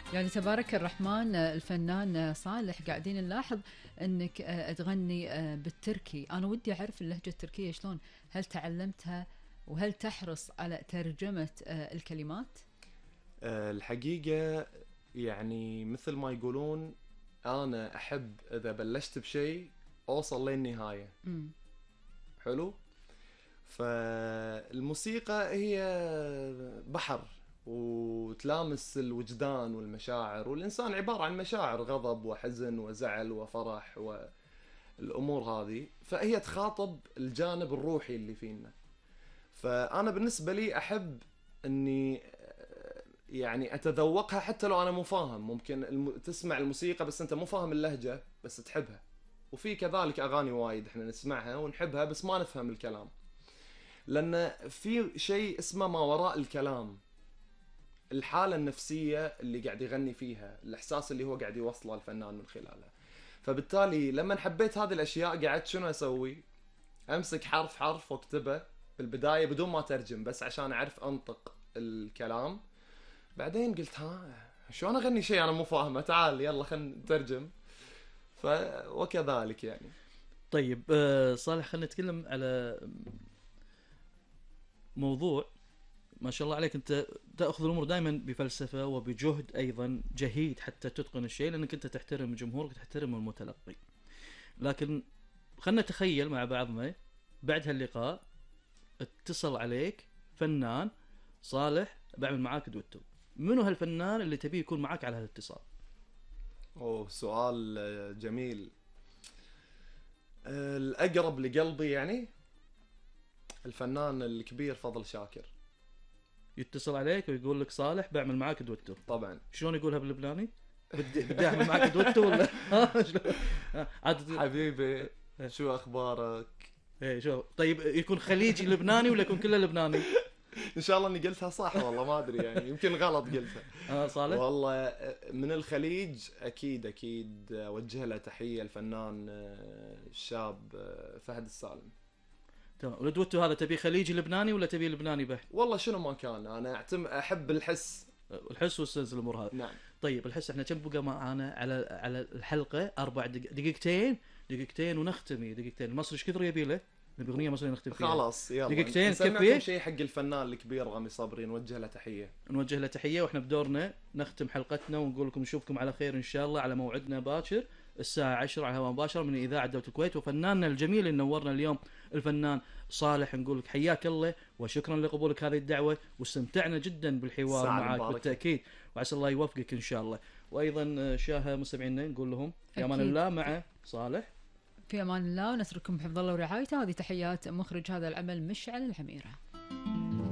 يعني تبارك الرحمن الفنان صالح، قاعدين نلاحظ انك تغني بالتركي. انا ودي اعرف اللهجة التركية شلون، هل تعلمتها وهل تحرص على ترجمة الكلمات؟ الحقيقة يعني مثل ما يقولون، أنا أحب إذا بلشت بشيء أوصل للنهاية. امم. حلو. فالموسيقى هي بحر، وتلامس الوجدان والمشاعر، والإنسان عبارة عن مشاعر، غضب وحزن وزعل وفرح والأمور هذه، فهي تخاطب الجانب الروحي اللي فينا. فأنا بالنسبة لي أحب أني يعني أتذوقها حتى لو أنا مو فاهم. ممكن تسمع الموسيقى بس أنت مو فاهم اللهجة بس تحبها. وفي كذلك أغاني وايد إحنا نسمعها ونحبها بس ما نفهم الكلام، لأن في شيء اسمه ما وراء الكلام، الحالة النفسية اللي قاعد يغني فيها، الإحساس اللي هو قاعد يوصله الفنان من خلالها. فبالتالي لما حبيت هذه الأشياء قعدت شنو أسوي؟ أمسك حرف حرف واكتبه بالبداية بدون ما ترجم، بس عشان أعرف أنطق الكلام. بعدين قلت شلون أغني شيء أنا مو فاهمه، تعال يلا خلينا نترجم. وكذلك يعني. طيب صالح، خلينا نتكلم على موضوع ما شاء الله عليك. انت تاخذ الامور دائما بفلسفه وبجهد ايضا جهيد حتى تتقن الشيء، لانك انت تحترم جمهورك وتحترم المتلقي. لكن خلينا نتخيل مع بعضنا بعد هاللقاء اتصل عليك فنان: صالح بعمل معاك دويتو. منو هالفنان اللي تبيه يكون معاك على هالاتصال؟ أوه، سؤال جميل. الأقرب لقلبي يعني الفنان الكبير فضل شاكر. يتصل عليك ويقول لك: صالح بعمل معاك دويتو. طبعا. شلون يقولها باللبناني؟ بدي اعمل معاك دويتو ولا حبيبي شو اخبارك؟ ايه شو؟ طيب يكون خليجي لبناني ولا يكون كله لبناني؟ ان شاء الله اني قلتها صح، والله ما ادري يعني يمكن غلط قلتها. صالح والله من الخليج اكيد اكيد اوجه له تحيه الفنان الشاب فهد السالم. تمام. والدويتو هذا تبي خليجي لبناني ولا تبي لبناني بحت؟ والله شنو ما كان، انا احب الحس. الحس والسنس الامور هذه. نعم. طيب الحس، احنا كم بقى معانا على الحلقه؟ 4 دقيقتين ونختمي. دقيقتين. المصري ايش كثر يبي له؟ نبي اغنيه مصريه نختم فيها. خلاص يلا دقيقتين نسمعكم شيء حق الفنان الكبير رامي صبري، نوجه له تحيه. نوجه له تحيه، واحنا بدورنا نختم حلقتنا ونقول لكم نشوفكم على خير ان شاء الله على موعدنا باكر الساعه 10 على الهواء مباشر من اذاعه دوله الكويت. وفناننا الجميل اللي نورنا اليوم الفنان صالح، نقول لك حياك الله وشكرا لقبولك هذه الدعوه، واستمتعنا جدا بالحوار معك بالتاكيد، وعسى الله يوفقك ان شاء الله. وايضا شاهه مستمعينا نقول لهم في امان الله مع صالح. في امان الله، ونترككم بحفظ الله ورعايته. هذه تحيات مخرج هذا العمل مشعل الحميره.